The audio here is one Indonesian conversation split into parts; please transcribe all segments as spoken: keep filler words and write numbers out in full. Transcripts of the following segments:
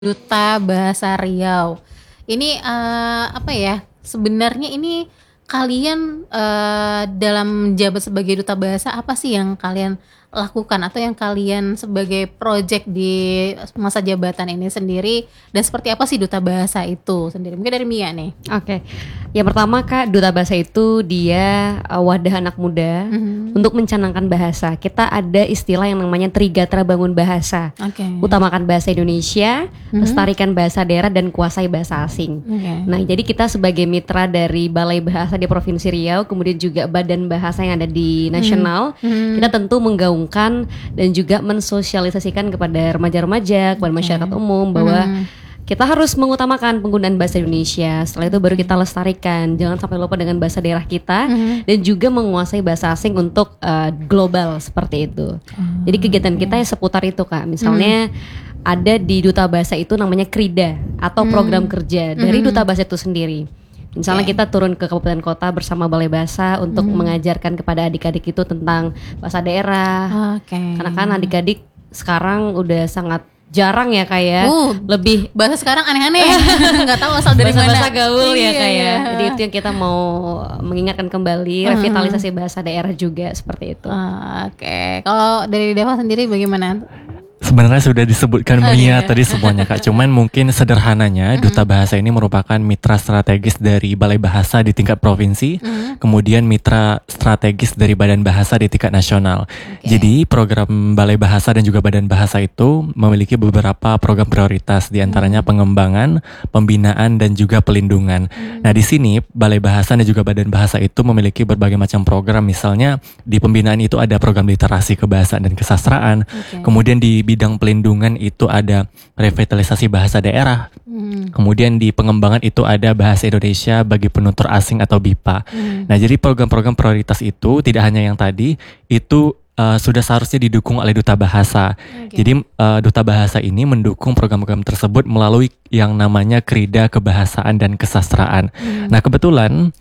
Duta Bahasa Riau. Ini eee, apa ya, sebenarnya ini kalian, eee, dalam menjabat sebagai duta bahasa apa sih yang kalian lakukan atau yang kalian sebagai project di masa jabatan ini sendiri dan seperti apa sih duta bahasa itu sendiri? Mungkin dari Mia nih. Oke, yang pertama Kak, duta bahasa itu dia uh, wadah anak muda Mhm. untuk mencanangkan bahasa. Kita ada istilah yang namanya Trigatra Bangun Bahasa. Oke. Utamakan bahasa Indonesia, Mhm. lestarikan bahasa daerah dan kuasai bahasa asing. Oke. Nah, jadi kita sebagai mitra dari Balai Bahasa di Provinsi Riau, kemudian juga Badan Bahasa yang ada di nasional, Mhm. kita tentu menggaungkan dan juga mensosialisasikan kepada remaja-remaja, kepada Oke. masyarakat umum bahwa Mhm. kita harus mengutamakan penggunaan bahasa Indonesia. Setelah itu baru kita lestarikan. Jangan sampai lupa dengan bahasa daerah kita Mhm. dan juga menguasai bahasa asing untuk uh, global seperti itu. Oh, Jadi kegiatan oke. kita ya seputar itu Kak. Misalnya ada di Duta Bahasa itu namanya Krida atau program kerja dari Mhm. Duta Bahasa itu sendiri. Misalnya Oke. kita turun ke kabupaten kota bersama Balai Bahasa untuk Mhm. mengajarkan kepada adik-adik itu tentang bahasa daerah. Oke. Karena kan adik-adik sekarang udah sangat jarang ya kayak Uh, lebih bahasa sekarang aneh-aneh. Nggak tahu asal dari mana. bahasa-bahasa gaul ya Iya, kayak. iya. Jadi itu yang kita mau mengingatkan kembali, Uh-huh. revitalisasi bahasa daerah juga seperti itu. Ah, Oke, kalau dari Deva sendiri bagaimana? Sebenarnya sudah disebutkan Oh, iya. Mia tadi semuanya Kak. Cuman mungkin sederhananya Duta Bahasa ini merupakan mitra strategis dari Balai Bahasa di tingkat provinsi, Mhm. kemudian mitra strategis dari Badan Bahasa di tingkat nasional. Oke. Jadi program Balai Bahasa dan juga Badan Bahasa itu memiliki beberapa program prioritas, diantaranya pengembangan, pembinaan dan juga pelindungan. Nah di sini Balai Bahasa dan juga Badan Bahasa itu memiliki berbagai macam program. Misalnya di pembinaan itu ada program literasi kebahasaan dan kesastraan. Oke. Kemudian di bidang pelindungan itu ada revitalisasi bahasa daerah. Mhm. Kemudian di pengembangan itu ada bahasa Indonesia bagi penutur asing atau B I P A. Mhm. Nah, jadi program-program prioritas itu tidak hanya yang tadi, itu uh, sudah seharusnya didukung oleh Duta Bahasa. Oke. Jadi uh, Duta Bahasa ini mendukung program-program tersebut melalui yang namanya Krida Kebahasaan dan Kesastraan. Mhm. Nah, kebetulan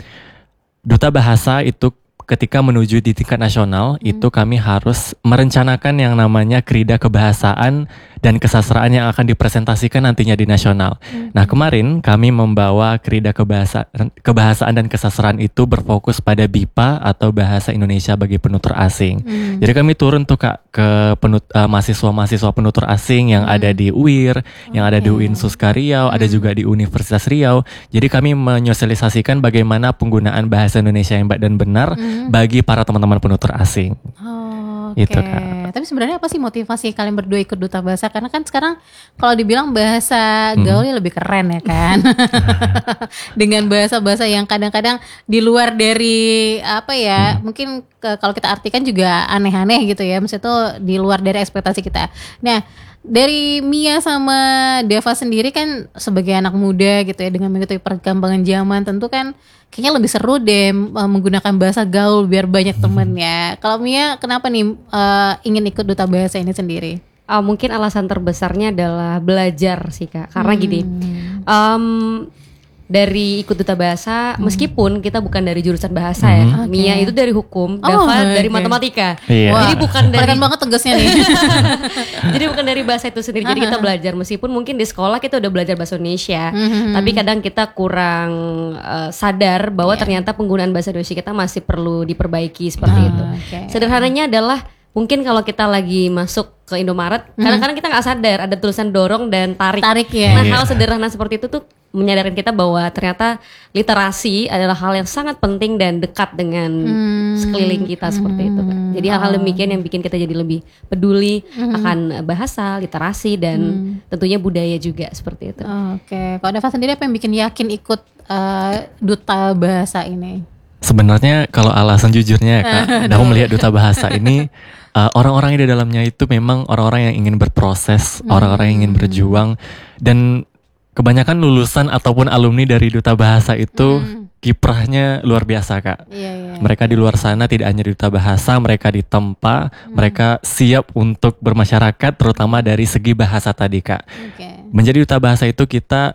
Duta Bahasa itu ketika menuju di tingkat nasional itu kami harus merencanakan yang namanya Krida Kebahasaan dan Kesastraan yang akan dipresentasikan nantinya di nasional. Nah kemarin kami membawa Krida Kebahasa, Kebahasaan dan Kesastraan itu berfokus pada B I P A atau Bahasa Indonesia bagi Penutur Asing. Mhm. Jadi kami turun tuh Kak ke penut, uh, mahasiswa-mahasiswa penutur asing yang ada di U I R, yang ada di Oke. U I N Suska Riau, ada juga di Universitas Riau. Jadi kami menyosialisasikan bagaimana penggunaan bahasa Indonesia yang baik dan benar Mhm. bagi para teman-teman penutur asing. Oh, Itu, Oke. Kak. Tapi sebenarnya apa sih motivasi kalian berdua ikut duta bahasa? Karena kan sekarang kalau dibilang bahasa Mhm. gaulnya lebih keren ya kan. Dengan bahasa-bahasa yang kadang-kadang di luar dari apa ya? Mungkin ke- kalau kita artikan juga aneh-aneh gitu ya. Maksudnya tuh di luar dari ekspektasi kita. Nah, dari Mia sama Deva sendiri kan sebagai anak muda gitu ya dengan mengikuti perkembangan zaman tentu kan kayaknya lebih seru deh uh, menggunakan bahasa gaul biar banyak temennya. Kalau Mia kenapa nih uh, ingin ikut duta bahasa ini sendiri? Uh, mungkin alasan terbesarnya adalah belajar sih Kak. Karena gini, Hmm. um, dari ikut duta bahasa, meskipun kita bukan dari jurusan bahasa Mhm. ya, Oke. Mia itu dari hukum, Oh, Dava dari oke. matematika. Iya. Wah, Jadi bukan dari kelihatan banget tegasnya nih. jadi bukan dari bahasa itu sendiri. Jadi kita belajar meskipun mungkin di sekolah kita udah belajar bahasa Indonesia, Mhm. tapi kadang kita kurang uh, sadar bahwa Iya. ternyata penggunaan bahasa Indonesia kita masih perlu diperbaiki seperti Ah, itu. oke. Sederhananya adalah mungkin kalau kita lagi masuk ke Indomaret, kadang-kadang kita nggak sadar ada tulisan dorong dan tarik. Tarik ya. Nah, Iya. hal sederhana seperti itu tuh menyadarkan kita bahwa ternyata literasi adalah hal yang sangat penting dan dekat dengan Hmm. sekeliling kita seperti itu kan. Jadi hal-hal demikian yang bikin kita jadi lebih peduli akan bahasa, literasi dan tentunya budaya juga seperti itu. Oke, kalau Deva sendiri apa yang bikin yakin ikut uh, duta bahasa ini? Sebenarnya kalau alasan jujurnya ya Kak, aku melihat Duta Bahasa ini uh, orang-orang yang di dalamnya itu memang orang-orang yang ingin berproses, orang-orang yang ingin berjuang, dan kebanyakan lulusan ataupun alumni dari Duta Bahasa itu kiprahnya luar biasa Kak. Iya, iya. Mereka di luar sana tidak hanya di Duta Bahasa, mereka ditempa, mereka siap untuk bermasyarakat terutama dari segi bahasa tadi Kak. Oke. Menjadi Duta Bahasa itu kita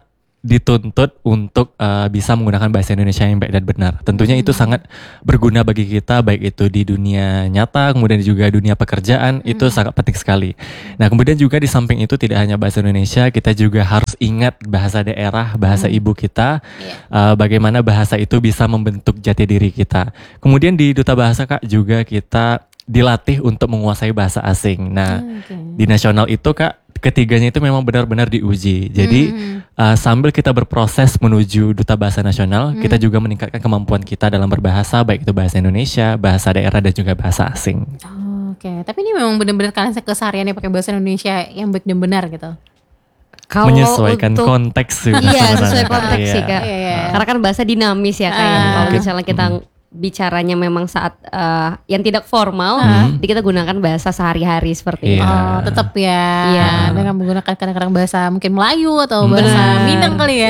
dituntut untuk uh, bisa menggunakan bahasa Indonesia yang baik dan benar. Tentunya itu sangat berguna bagi kita, baik itu di dunia nyata, kemudian juga dunia pekerjaan, hmm. itu sangat penting sekali. Nah, kemudian juga di samping itu tidak hanya bahasa Indonesia, kita juga harus ingat bahasa daerah, bahasa hmm. ibu kita, yeah. uh, bagaimana bahasa itu bisa membentuk jati diri kita. Kemudian di Duta Bahasa Kak juga kita dilatih untuk menguasai bahasa asing. Nah, okay. di nasional itu Kak, ketiganya itu memang benar-benar diuji. Jadi mm-hmm. uh, sambil kita berproses menuju Duta Bahasa Nasional, mm-hmm. kita juga meningkatkan kemampuan kita dalam berbahasa, baik itu bahasa Indonesia, bahasa daerah, dan juga bahasa asing. Oh, Oke, okay. Tapi ini memang benar-benar kalian kesehariannya pakai bahasa Indonesia yang baik dan benar gitu. Kalau menyesuaikan untuk, konteks juga iya, sebenarnya. sesuai konteks iya. sih Kak. Iya, iya. Karena kan bahasa dinamis ya Kak. Ah. Ya. Kalau misalnya kita mm-hmm. bicaranya memang saat uh, yang tidak formal, hmm. jadi kita gunakan bahasa sehari-hari seperti yeah. itu. Oh, tetap ya. Yeah. Dengan menggunakan kadang-kadang bahasa mungkin Melayu atau bahasa hmm. Minang kali ya.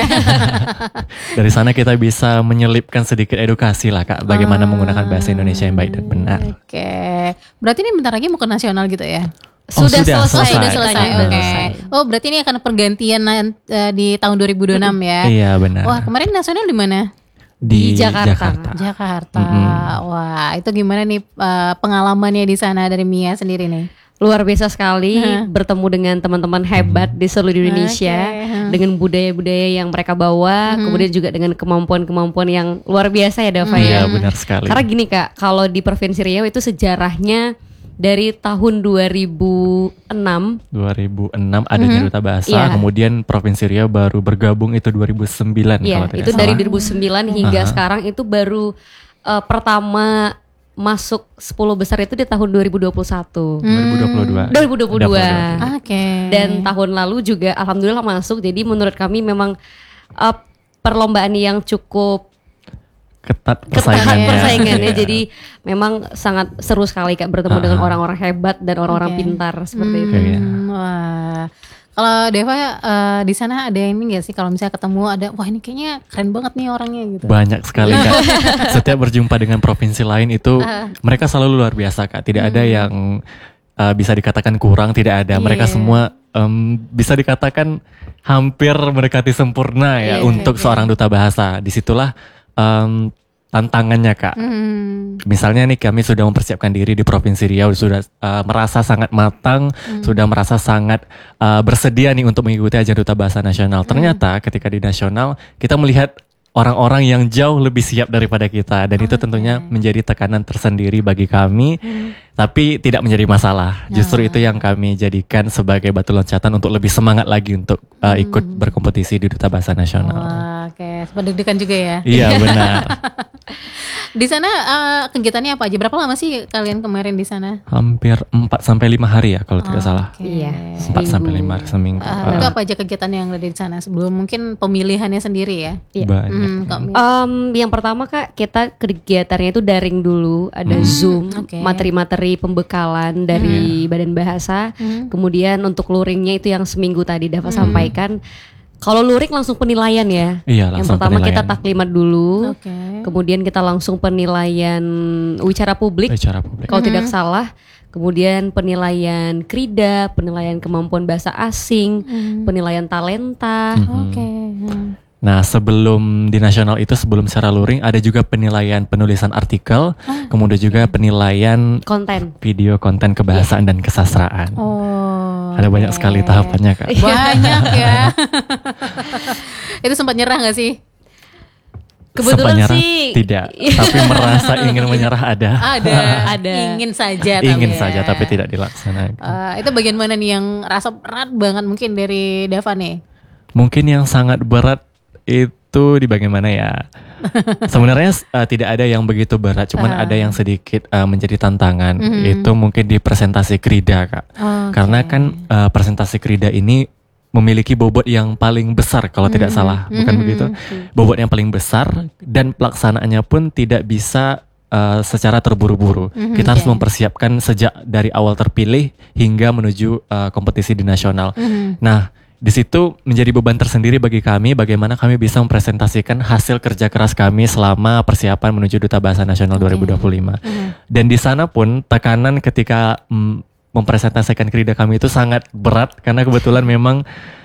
Dari sana kita bisa menyelipkan sedikit edukasi lah Kak, bagaimana oh. menggunakan bahasa Indonesia yang baik dan benar. Oke, okay. Berarti ini bentar lagi mau ke nasional gitu ya? Oh, sudah, sudah selesai, selesai. Sudah selesai. Sudah Oke. Okay. selesai. Oh, berarti ini akan pergantian uh, di tahun dua ribu dua puluh enam ya? Iya benar. Wah, kemarin nasional di mana? Di, di Jakarta. Jakarta. Jakarta. Mm-hmm. Wah, itu gimana nih uh, pengalamannya di sana dari Mia sendiri nih? Luar biasa sekali huh? bertemu dengan teman-teman hebat di seluruh Indonesia, okay. huh? dengan budaya-budaya yang mereka bawa, hmm. kemudian juga dengan kemampuan-kemampuan yang luar biasa ya Dava ya. Iya, benar sekali. Karena gini Kak, kalau di Provinsi Riau itu sejarahnya dari tahun dua ribu enam dua ribu enam adanya mm-hmm. Duta Bahasa, yeah. kemudian Provinsi Riau baru bergabung itu dua ribu sembilan yeah, kalau tidak itu salah. dari dua ribu sembilan hingga uh-huh. sekarang itu baru uh, pertama masuk sepuluh besar itu di tahun dua ribu dua puluh satu. dua ribu dua puluh dua. dua ribu dua puluh dua. Oke. Okay. Dan tahun lalu juga alhamdulillah masuk. Jadi menurut kami memang uh, perlombaan yang cukup ketat persaingannya. persaingannya. persaingannya. Jadi memang sangat seru sekali Kak bertemu uh-huh. dengan orang-orang hebat dan orang-orang okay. pintar seperti hmm, itu. Iya. Wah. Kalau Deva uh, di sana ada ini nggak sih kalau misalnya ketemu ada wah ini kayaknya keren banget nih orangnya gitu. Banyak sekali Kak. Setiap berjumpa dengan provinsi lain itu uh. mereka selalu luar biasa Kak. Tidak hmm. ada yang uh, bisa dikatakan kurang, tidak ada. Yeah. Mereka semua um, bisa dikatakan hampir mendekati sempurna ya yeah, untuk okay. seorang duta bahasa. Disitulah um, tantangannya Kak. Hmm. Misalnya nih kami sudah mempersiapkan diri di Provinsi Riau, sudah uh, merasa sangat matang, hmm. sudah merasa sangat uh, bersedia nih untuk mengikuti ajang Duta Bahasa Nasional. Ternyata hmm. ketika di nasional kita melihat orang-orang yang jauh lebih siap daripada kita dan oh, itu tentunya okay. menjadi tekanan tersendiri bagi kami. Hmm. Tapi tidak menjadi masalah. Justru oh. itu yang kami jadikan sebagai batu loncatan untuk lebih semangat lagi untuk uh, ikut hmm. berkompetisi di Duta Bahasa Nasional. Oh, Oke, okay. sempat deg-degan juga ya. Iya benar. Di sana uh, kegiatannya apa aja? Berapa lama sih kalian kemarin di sana? Hampir empat sampai lima hari ya kalau oh, tidak salah. Okay. Iya. empat sampai lima hari seminggu. Uh, uh. Itu apa aja kegiatan yang ada di sana sebelum mungkin pemilihannya sendiri ya? Iya. Banyak. Hmm, um, yang pertama Kak, kita kegiatannya itu daring dulu, ada hmm, Zoom, okay. materi-materi pembekalan dari hmm. Badan Bahasa. Hmm. Kemudian untuk luringnya itu yang seminggu tadi Dava hmm. sampaikan. Kalau luring langsung penilaian ya. Iya, yang pertama penilaian. kita taklimat dulu. Okay. Kemudian kita langsung penilaian wicara publik. Wicara publik. Kalau mm-hmm. tidak salah. Kemudian penilaian krida, penilaian kemampuan bahasa asing, mm. penilaian talenta. Mm-hmm. Oke. Okay. Hmm. Nah sebelum di nasional itu sebelum secara luring ada juga penilaian penulisan artikel, ah, kemudian juga penilaian konten, video konten kebahasaan yeah. dan kesastraan. Oh, ada okay. banyak sekali tahapannya Kak. Banyak ya. Itu sempat nyerah nggak sih? Kebetulan sempat nyerah, sih tidak, tapi merasa ingin menyerah ada. Ada, ada. Ingin saja. Ingin tapi saja ya. tapi tidak dilaksanakan. Uh, itu bagian mana nih yang rasa berat banget mungkin dari Dava nih? Mungkin yang sangat berat itu di bagaimana ya? Sebenarnya uh, tidak ada yang begitu berat, cuman uh. ada yang sedikit uh, menjadi tantangan. Mm-hmm. Itu mungkin di presentasi krida Kak. Oh, okay. Karena kan uh, presentasi krida ini memiliki bobot yang paling besar kalau mm-hmm. tidak salah, bukan mm-hmm. begitu? Bobot yang paling besar dan pelaksanaannya pun tidak bisa uh, secara terburu-buru. Mm-hmm. Kita harus okay. mempersiapkan sejak dari awal terpilih hingga menuju uh, kompetisi di nasional. Mm-hmm. Nah. Di situ menjadi beban tersendiri bagi kami bagaimana kami bisa mempresentasikan hasil kerja keras kami selama persiapan menuju Duta Bahasa Nasional okay. dua ribu dua puluh lima. Uh-huh. Dan di sana pun tekanan ketika mm, mempresentasikan krida kami itu sangat berat karena kebetulan memang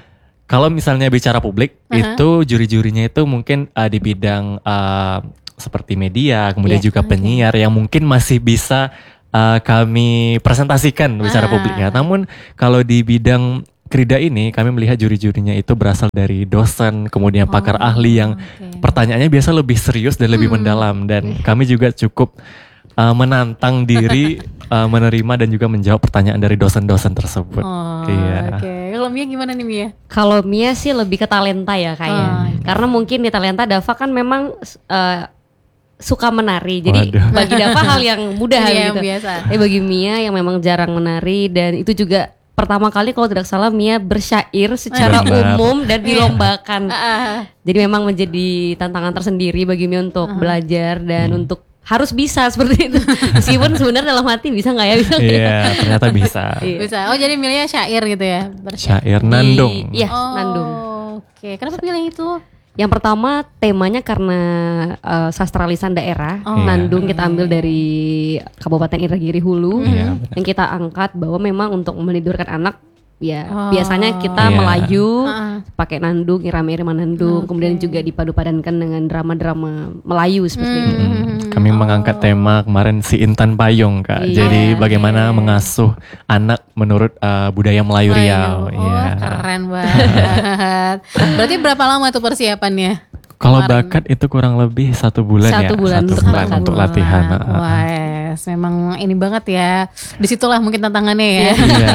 Kalau misalnya bicara publik, Uh-huh. itu juri-jurinya itu mungkin uh, di bidang uh, seperti media, kemudian Yeah, juga okay. penyiar yang mungkin masih bisa uh, kami presentasikan bicara Ah. publiknya. Namun kalau di bidang Krida ini, kami melihat juri-jurinya itu berasal dari dosen, kemudian pakar Oh, ahli yang oke. pertanyaannya biasa lebih serius dan lebih Hmm. mendalam. Dan kami juga cukup uh, menantang diri uh, menerima dan juga menjawab pertanyaan dari dosen-dosen tersebut. Oh, Iya. oke. Kalau Mia gimana nih Mia? Kalau Mia sih lebih ke talenta ya kayak. Oh, oke. Karena mungkin di talenta Dava kan memang uh, suka menari. Jadi Waduh. bagi Dava hal yang mudah Iya, gitu. biasa. Tapi bagi Mia yang memang jarang menari dan itu juga pertama kali kalau tidak salah Mia bersyair secara Benar. umum dan dilombakan. Ah, Jadi memang menjadi tantangan tersendiri bagi Mia untuk belajar dan Hmm. untuk harus bisa seperti itu. Meskipun sebenarnya dalam hati bisa nggak ya bisa nggak ya? Iya, ternyata bisa. Iya. bisa. Oh jadi milihnya syair gitu ya? Bersyair. Syair Nandung. Di- Iya, Oh, Nandung. Oke. Kenapa pilih itu? Yang pertama temanya karena uh, sastra lisan daerah. Oh, Nandung oke. kita ambil dari Kabupaten Indragiri Hulu. Iya, benar. Yang kita angkat bahwa memang untuk menidurkan anak ya Oh. biasanya kita Iya. Melayu Ah. pakai nandung, irama-irama nandung, Oke. kemudian juga dipadu-padankan dengan drama-drama Melayu seperti itu. Hmm. Kami Oh. mengangkat tema kemarin si Intan Payung, Kak. Iya. Jadi bagaimana Oke. mengasuh anak menurut uh, budaya Melayu Riau. Oh, Iya. keren banget. Berarti berapa lama tuh persiapannya? Kalau Kemarin. bakat itu kurang lebih satu bulan Satu ya. bulan satu untuk bulan bakat. untuk latihan. Wah, Heeh. Wah, yes. Memang ini banget ya. Disitulah mungkin tantangannya ya. Iya.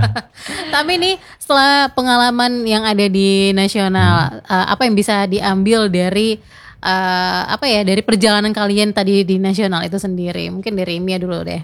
Tapi nih setelah pengalaman yang ada di nasional, eh, apa yang bisa diambil dari eh, apa ya dari perjalanan kalian tadi di nasional itu sendiri? Mungkin dari Mia dulu deh.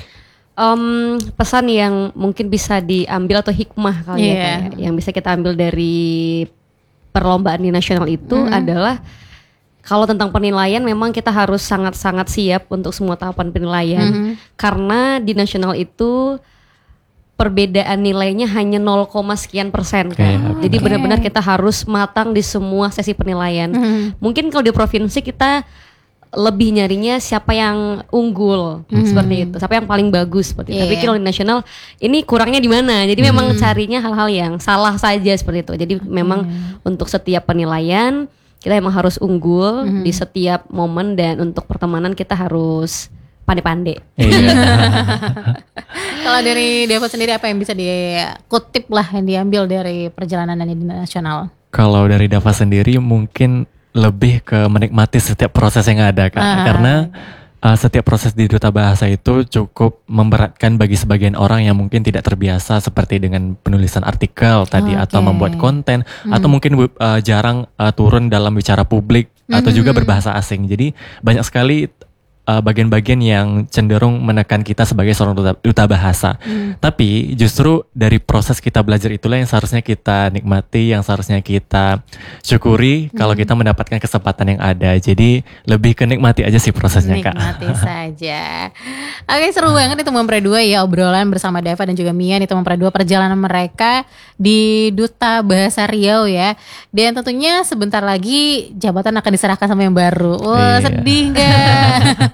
Em, pesan yang mungkin bisa diambil atau hikmah kali Iya. ya kayak, yang bisa kita ambil dari perlombaan di nasional itu adalah kalau tentang penilaian memang kita harus sangat-sangat siap untuk semua tahapan penilaian karena di nasional itu perbedaan nilainya hanya nol, sekian persen kan. Oke, Jadi oke. benar-benar kita harus matang di semua sesi penilaian. Mhm. Mungkin kalau di provinsi kita lebih nyarinya siapa yang unggul seperti itu, siapa yang paling bagus seperti itu. Iya. Tapi kalau di nasional ini kurangnya di mana? Jadi memang carinya hal-hal yang salah saja seperti itu. Jadi memang untuk setiap penilaian kita memang harus unggul di setiap momen dan untuk pertemanan kita harus pandai-pandai. Iya. Kalau dari Deva sendiri apa yang bisa dikutip lah yang diambil dari perjalanan di nasional? Kalau dari Dava sendiri mungkin lebih ke menikmati setiap proses yang ada, Kak. Ah. Karena uh, setiap proses di Duta Bahasa itu cukup memberatkan bagi sebagian orang yang mungkin tidak terbiasa seperti dengan penulisan artikel tadi Oke. atau membuat konten atau mungkin uh, jarang uh, turun dalam bicara publik atau juga berbahasa asing. Jadi banyak sekali uh, bagian-bagian yang cenderung menekan kita sebagai seorang duta, duta bahasa. Tapi justru dari proses kita belajar itulah yang seharusnya kita nikmati, yang seharusnya kita syukuri kalau kita mendapatkan kesempatan yang ada. Jadi lebih ke nikmati aja sih prosesnya, Kak. Nikmati saja. Oke, seru banget itu Mempre dua ya obrolan bersama Dava dan juga Mia nih Mempre dua perjalanan mereka di Duta Bahasa Riau ya. Dan tentunya sebentar lagi jabatan akan diserahkan sama yang baru. Wah, Iya. sedih nggak?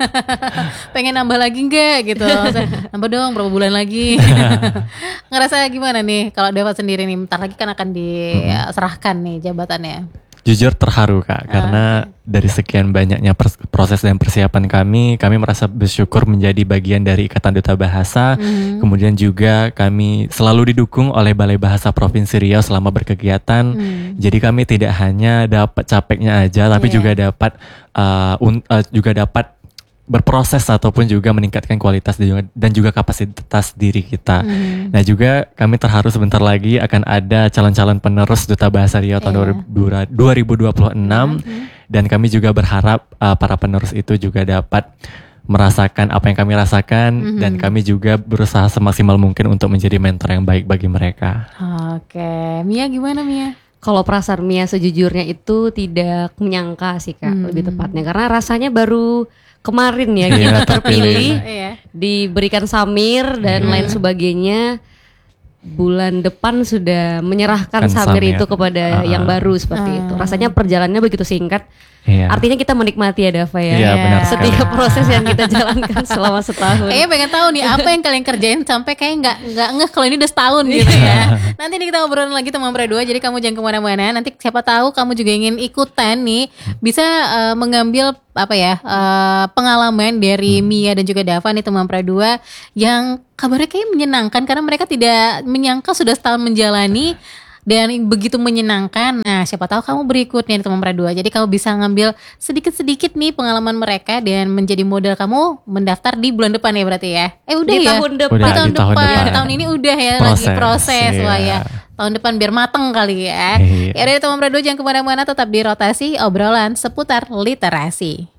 Pengen nambah lagi nggak gitu? Maksudnya, nambah dong berapa bulan lagi? Ngerasa gimana nih kalau Dava sendiri nih? Bentar lagi kan akan diserahkan nih jabatannya. Jujur terharu, Kak, karena dari sekian banyaknya pers- proses dan persiapan kami, kami merasa bersyukur menjadi bagian dari Ikatan Duta Bahasa. Kemudian juga kami selalu didukung oleh Balai Bahasa Provinsi Riau selama berkegiatan. Jadi kami tidak hanya dapat capeknya aja, tapi Iya. juga dapat uh, un- uh, juga dapat berproses ataupun juga meningkatkan kualitas dan juga, dan juga kapasitas diri kita. Nah juga kami terharu sebentar lagi akan ada calon-calon penerus Duta Bahasa Riau tahun dua ribu dua puluh enam dan kami juga berharap uh, para penerus itu juga dapat merasakan apa yang kami rasakan dan kami juga berusaha semaksimal mungkin untuk menjadi mentor yang baik bagi mereka. Oke, Mia gimana Mia? Kalau perasaan Mia sejujurnya itu tidak menyangka sih Kak, lebih tepatnya karena rasanya baru kemarin ya Iya, kita terpilih. terpilih, Iya. diberikan samir dan lain sebagainya. Bulan depan sudah menyerahkan Kan samir samir. itu kepada Ah, yang ah. baru seperti itu. Rasanya perjalanannya begitu singkat Iya. Artinya kita menikmati ya Dava ya. Iya, benar sekali. Setiap proses yang kita jalankan selama setahun. Kayaknya pengen tahu nih apa yang kalian kerjain sampai kayak nggak nggak ngeh kalau ini udah setahun gitu ya. Nanti nih kita ngobrolin lagi teman berdua. Jadi kamu jangan kemana-mana. Nanti siapa tahu kamu juga ingin ikutan nih, bisa uh, mengambil apa ya uh, pengalaman dari hmm. Mia dan juga Dava nih teman perdua yang kabarnya kayak menyenangkan karena mereka tidak menyangka sudah setahun menjalani dan begitu menyenangkan. Nah siapa tahu kamu berikutnya nih teman perdua. Jadi kamu bisa ngambil sedikit-sedikit nih pengalaman mereka dan menjadi modal kamu mendaftar di bulan depan ya berarti ya. Eh udah di ya. Tahun depan. Udah, di tahun di tahun depan. depan. Tahun ini udah ya proses, lagi proses iya. wah ya. Tahun depan biar mateng kali ya. Iya. Ya dari teman perdua jangan kemana-mana, tetap di Rotasi obrolan seputar literasi.